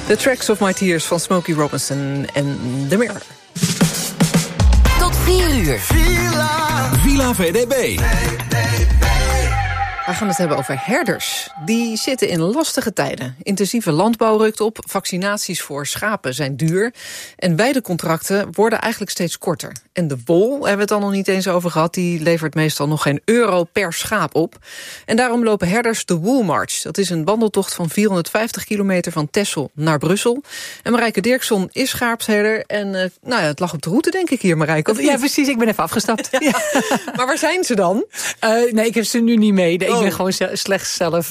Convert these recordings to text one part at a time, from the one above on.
The Tracks of My Tears van Smokey Robinson en The Mirror. Tot 4 uur. Villa VDB. We gaan het hebben over herders. Die zitten in lastige tijden. Intensieve landbouw rukt op, vaccinaties voor schapen zijn duur. En weidecontracten worden eigenlijk steeds korter. En de wol, hebben we het al nog niet eens over gehad, die levert meestal nog geen euro per schaap op. En daarom lopen herders de Wool March. Dat is een wandeltocht van 450 kilometer van Texel naar Brussel. En Marijke Dirkson is schaapsherder. En het lag op de route, denk ik hier, Marijke. Ja, precies. Ik ben even afgestapt. Ja. Maar waar zijn ze dan? Nee, ik heb ze nu niet mee. Ik ben gewoon slecht zelf.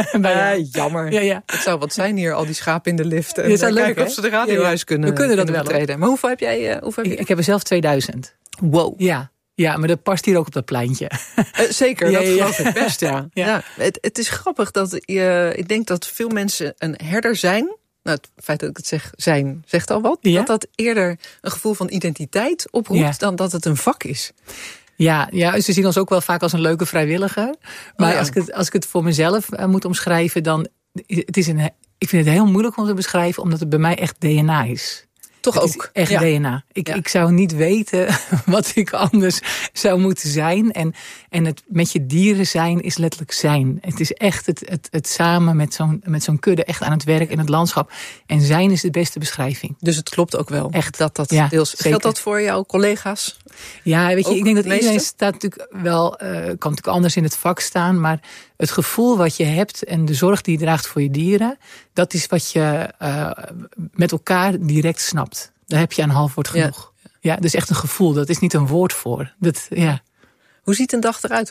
Jammer. Ja. Het zou wat zijn hier, al die schapen in de lift. En het zou leuk, kijken of ze de radiohuis kunnen. We kunnen dat wel. Betreden. Maar hoeveel heb jij? Ik heb er zelf 2000. Wow. Ja, maar dat past hier ook op dat pleintje. Zeker, dat geloof ik best, ja. Ja. Het is grappig dat ik denk dat veel mensen een herder zijn. Nou, het feit dat ik het zeg, zijn, zegt al wat. Ja? Dat eerder een gevoel van identiteit oproept dan dat het een vak is. Ja, ze zien ons ook wel vaak als een leuke vrijwilliger. Maar als ik het voor mezelf moet omschrijven, dan ik vind het heel moeilijk om te beschrijven, omdat het bij mij echt DNA is. Toch het ook? Echt DNA. Ik zou niet weten wat ik anders zou moeten zijn. En het met je dieren zijn is letterlijk zijn. Het is echt het samen met zo'n kudde echt aan het werk in het landschap. En zijn is de beste beschrijving. Dus het klopt ook wel. Echt. Dat ja, deels. zeker. Geldt dat voor jouw collega's? Ja, weet je, ook ik denk dat meeste? iedereen staat natuurlijk wel, kan natuurlijk anders in het vak staan. Maar het gevoel wat je hebt en de zorg die je draagt voor je dieren, dat is wat je met elkaar direct snapt. Daar heb je een half woord genoeg. Ja, dus echt een gevoel. Dat is niet een woord voor. Hoe ziet een dag eruit?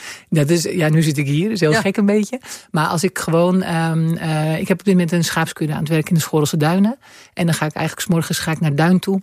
Nu zit ik hier. Dat is heel gek een beetje. Maar als ik gewoon ik heb op dit moment een schaapskudde aan het werk in de Schorelse Duinen. En dan ga ik eigenlijk 's morgens naar Duin toe.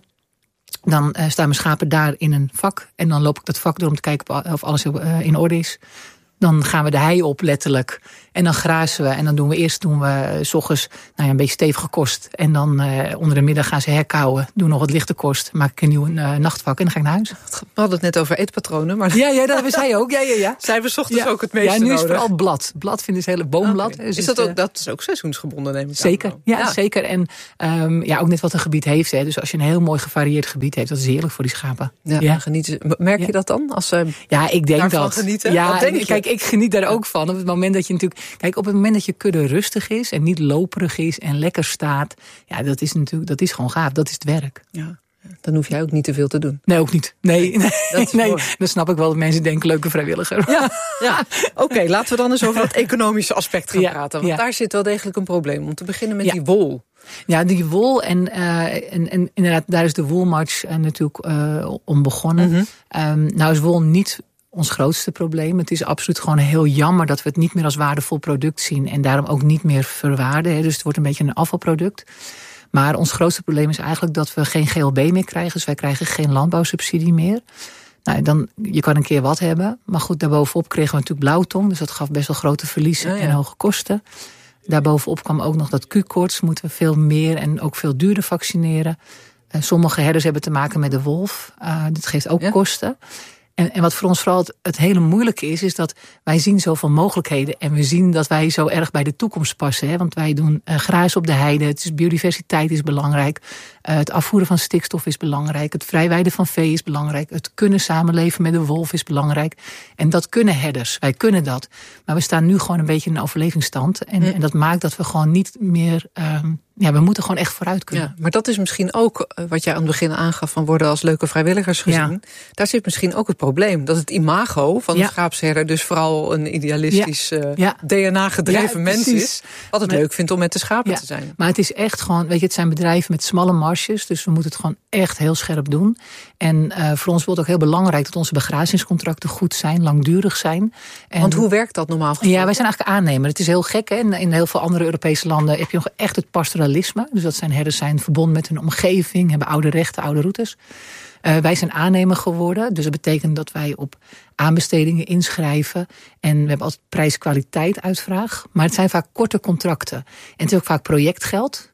Dan staan mijn schapen daar in een vak. En dan loop ik dat vak door om te kijken of alles in orde is. Dan gaan we de hei op, letterlijk. En dan grazen we. En dan doen we 's ochtends een beetje stevige kost. En dan onder de middag gaan ze herkauwen. Doen nog wat lichte kost. Maak ik een nieuw nachtvak en dan ga ik naar huis. We hadden het net over eetpatronen. Maar Ja, dat hebben zij ook. Ja. Zijn we 's ochtends ook het meeste nodig? Ja, nu is het nodig? vooral blad. Blad vinden ze hele boomblad. Okay. Is dat is ook seizoensgebonden, neem ik zeker. aan? Ja, zeker. En ook net wat een gebied heeft. Hè. Dus als je een heel mooi gevarieerd gebied heeft, dat is heerlijk voor die schapen. Ja. Genieten. Merk je dat dan? Als ze ik denk dat. Genieten? Ja, denk je? Kijk, ik geniet daar ook van. Op het moment dat je natuurlijk. Kijk, op het moment dat je kudde rustig is en niet loperig is en lekker staat. Ja, dat is gewoon gaaf. Dat is het werk. Ja. Dan hoef jij ook niet te veel te doen. Nee, ook niet. Nee. Mooi. Dan snap ik wel dat mensen denken, leuke vrijwilliger. Ja. Oké, laten we dan eens over dat economische aspect gaan praten. Want daar zit wel degelijk een probleem. Om te beginnen met die wol. Ja, die wol en inderdaad, daar is de Wool March natuurlijk om begonnen. Nou is wol niet ons grootste probleem. Het is absoluut gewoon heel jammer dat we het niet meer als waardevol product zien. En daarom ook niet meer verwaarden. Dus het wordt een beetje een afvalproduct. Maar ons grootste probleem is eigenlijk dat we geen GLB meer krijgen. Dus wij krijgen geen landbouwsubsidie meer. Nou, je kan een keer wat hebben. Maar goed, daarbovenop kregen we natuurlijk blauwtong. Dus dat gaf best wel grote verliezen en hoge kosten. Daarbovenop kwam ook nog dat Q-koorts. Moeten we veel meer en ook veel duurder vaccineren. Sommige herders hebben te maken met de wolf. Dat geeft ook kosten. En wat voor ons vooral het hele moeilijke is dat wij zien zoveel mogelijkheden. En we zien dat wij zo erg bij de toekomst passen. Hè? Want wij doen graas op de heide. Biodiversiteit is belangrijk. Het afvoeren van stikstof is belangrijk. Het vrijweiden van vee is belangrijk. Het kunnen samenleven met de wolf is belangrijk. En dat kunnen herders. Wij kunnen dat. Maar we staan nu gewoon een beetje in een overlevingsstand. En dat maakt dat we gewoon niet meer. We moeten gewoon echt vooruit kunnen. Ja, maar dat is misschien ook wat jij aan het begin aangaf van worden als leuke vrijwilligers gezien. Ja. Daar zit misschien ook het probleem. Dat het imago van de schaapsherder dus vooral een idealistisch DNA-gedreven mens is. Wat het leuk vindt om met de schapen te zijn. Maar het is echt gewoon, weet je, het zijn bedrijven met smalle marges. Dus we moeten het gewoon echt heel scherp doen. En voor ons wordt het ook heel belangrijk dat onze begrazingscontracten goed zijn, langdurig zijn. Want hoe werkt dat normaal gesproken? Ja, wij zijn eigenlijk aannemer. Het is heel gek, hè. In heel veel andere Europese landen heb je nog echt het pastoralisme. Dus dat zijn herders zijn verbonden met hun omgeving, hebben oude rechten, oude routes. Wij zijn aannemer geworden. Dus dat betekent dat wij op aanbestedingen inschrijven. En we hebben altijd prijs-kwaliteit uitvraag. Maar het zijn vaak korte contracten. En het is ook vaak projectgeld.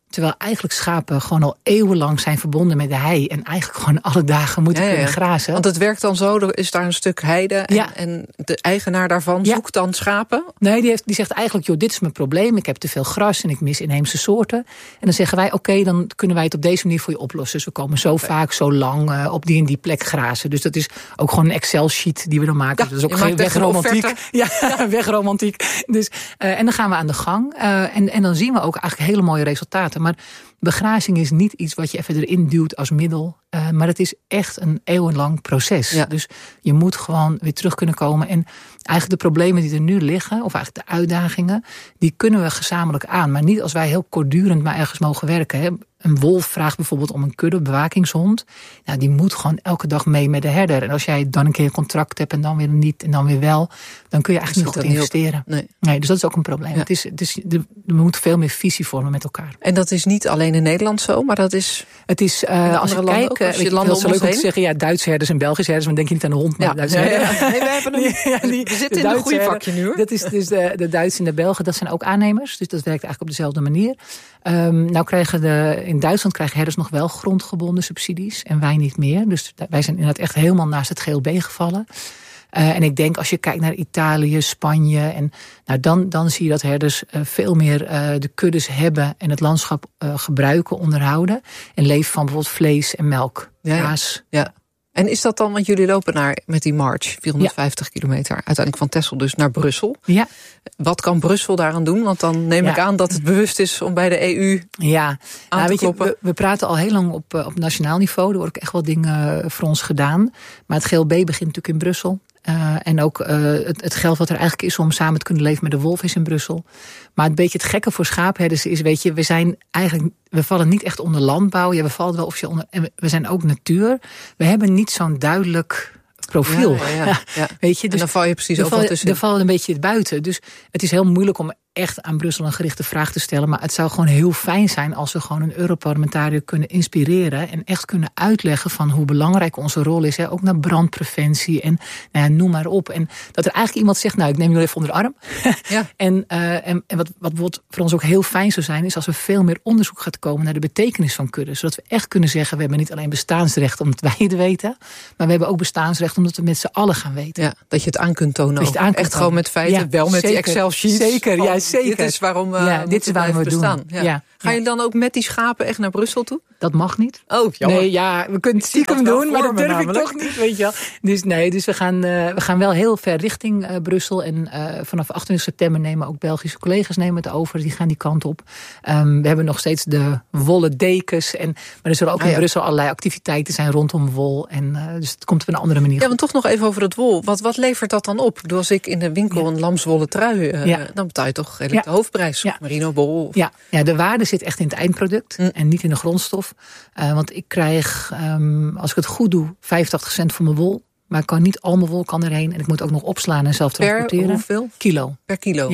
Terwijl eigenlijk schapen gewoon al eeuwenlang zijn verbonden met de hei. En eigenlijk gewoon alle dagen moeten kunnen grazen. Want het werkt dan zo, er is daar een stuk heide. En de eigenaar daarvan zoekt dan schapen? Nee, die zegt eigenlijk, joh, dit is mijn probleem. Ik heb te veel gras en ik mis inheemse soorten. En dan zeggen wij, oké, dan kunnen wij het op deze manier voor je oplossen. Dus we komen zo vaak, zo lang op die en die plek grazen. Dus dat is ook gewoon een Excel-sheet die we dan maken. Dat is ook geen wegromantiek. Wegromantiek. Dus, en dan gaan we aan de gang. En dan zien we ook eigenlijk hele mooie resultaten. Maar begrazing is niet iets wat je even erin duwt als middel. Maar het is echt een eeuwenlang proces. Ja. Dus je moet gewoon weer terug kunnen komen. En eigenlijk de problemen die er nu liggen, of eigenlijk de uitdagingen, die kunnen we gezamenlijk aan. Maar niet als wij heel kortdurend maar ergens mogen werken. Hè. Een wolf vraagt bijvoorbeeld om een kudde bewakingshond. Nou, die moet gewoon elke dag mee met de herder. En als jij dan een keer een contract hebt en dan weer niet en dan weer wel, dan kun je eigenlijk niet goed investeren. Nee, dus dat is ook een probleem. Ja. We moeten veel meer visie vormen met elkaar. En dat is niet alleen in Nederland zo, maar dat is. Het is als je kijkt, het is leuk om te zeggen, Duitse herders en Belgische herders, maar denk je niet aan de hond, maar Duitse herders. Nee, we zitten in een goede vakje nu, hoor. Dat is dus de Duitsers en de Belgen, dat zijn ook aannemers. Dus dat werkt eigenlijk op dezelfde manier. In Duitsland krijgen herders nog wel grondgebonden subsidies en wij niet meer. Dus wij zijn inderdaad echt helemaal naast het GLB gevallen. En ik denk als je kijkt naar Italië, Spanje, en dan zie je dat herders veel meer de kuddes hebben en het landschap gebruiken, onderhouden. En leven van bijvoorbeeld vlees en melk, kaas. Ja. En is dat dan, want jullie lopen met die march, 450 kilometer, uiteindelijk van Texel dus naar Brussel. Ja. Wat kan Brussel daaraan doen? Want dan neem ik aan dat het bewust is om bij de EU aan te kloppen. We praten al heel lang op nationaal niveau. Er worden ook echt wel dingen voor ons gedaan. Maar het GLB begint natuurlijk in Brussel. En ook het geld wat er eigenlijk is om samen te kunnen leven met de wolf is in Brussel. Maar een beetje het gekke voor schaapherders is, weet je, we vallen niet echt onder landbouw. Ja, we vallen wel officieel onder. En we zijn ook natuur. We hebben niet zo'n duidelijk profiel. Ja. Weet je, dus en dan val je precies overal tussen. Dan vallen een beetje buiten. Dus het is heel moeilijk om echt aan Brussel een gerichte vraag te stellen. Maar het zou gewoon heel fijn zijn als we gewoon een Europarlementariër kunnen inspireren en echt kunnen uitleggen van hoe belangrijk onze rol is. Hè? Ook naar brandpreventie en noem maar op. En dat er eigenlijk iemand zegt, ik neem jullie even onder de arm. Ja. en wat bijvoorbeeld voor ons ook heel fijn zou zijn, is als er veel meer onderzoek gaat komen naar de betekenis van kuddes. Zodat we echt kunnen zeggen, we hebben niet alleen bestaansrecht omdat wij het weten, maar we hebben ook bestaansrecht omdat we met z'n allen gaan weten. Ja, dat je het aan kunt tonen. Echt gewoon met feiten, wel met die Excel-sheets. Zeker, zeker. Dit is waarom we bestaan. Ja. Ga je dan ook met die schapen echt naar Brussel toe? Dat mag niet. Oh, jammer. Nee, we kunnen het stiekem doen, maar dat durf ik toch niet, weet je wel. Dus we gaan wel heel ver richting Brussel. En vanaf 28 september nemen ook Belgische collega's het over. Die gaan die kant op. We hebben nog steeds de wollen dekens. Maar er zullen ook in Brussel allerlei activiteiten zijn rondom wol. Dus het komt op een andere manier. Ja, want toch nog even over het wol. Wat levert dat dan op? Ik bedoel, als ik in de winkel een lamswollen trui, dan betaal je toch redelijk de hoofdprijs. Merino wol. Ja, de waarde zit echt in het eindproduct en niet in de grondstof. Want ik krijg, als ik het goed doe, 85 cent voor mijn wol. Maar ik kan niet al mijn wol erheen. En ik moet ook nog opslaan en zelf transporteren. Per hoeveel? Kilo. Per kilo?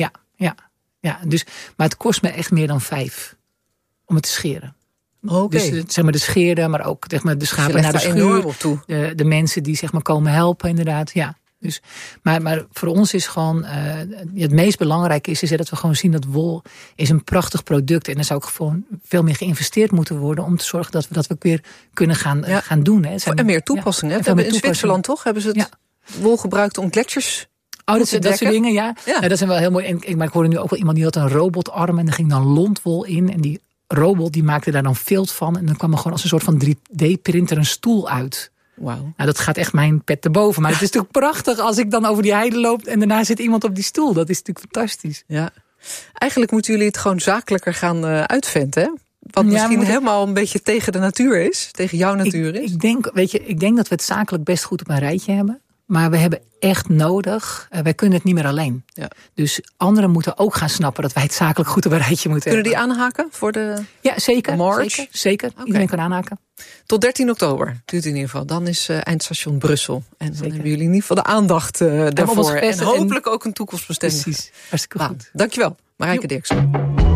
Ja. Dus, maar het kost me echt meer dan 5 om het te scheren. Okay. Dus zeg maar de scheerder, maar ook zeg maar, de schapen naar de schuur. De mensen die zeg maar komen helpen inderdaad, Dus, maar voor ons is gewoon het meest belangrijke is dat we gewoon zien dat wol is een prachtig product. En er zou ook gewoon veel meer geïnvesteerd moeten worden om te zorgen dat we ook weer kunnen gaan doen. Hè. En meer toepassingen. In Zwitserland toch hebben ze het wol gebruikt om gletsjers. Dat soort dingen, ja. Dat zijn wel heel mooi. Maar ik hoorde nu ook wel iemand die had een robotarm en er ging dan lontwol in. En die robot die maakte daar dan vilt van. En dan kwam er gewoon als een soort van 3D-printer een stoel uit. Wow. Nou, dat gaat echt mijn pet te boven. Maar het is natuurlijk prachtig als ik dan over die heide loop en daarna zit iemand op die stoel. Dat is natuurlijk fantastisch. Ja. Eigenlijk moeten jullie het gewoon zakelijker gaan uitventen, hè? Wat misschien helemaal een beetje tegen de natuur is. Tegen jouw natuur is. Ik denk dat we het zakelijk best goed op een rijtje hebben. Maar we hebben echt nodig. Wij kunnen het niet meer alleen. Ja. Dus anderen moeten ook gaan snappen dat wij het zakelijk goed op een rijtje moeten hebben. Kunnen die aanhaken voor de zeker, march? Zeker. Okay. Iedereen kan aanhaken. Tot 13 oktober duurt in ieder geval. Dan is eindstation Brussel. En dan hebben jullie in ieder geval de aandacht daarvoor. En hopelijk ook een toekomstbestemming. Precies. Hartstikke goed. Dankjewel, Marijke Dirksen.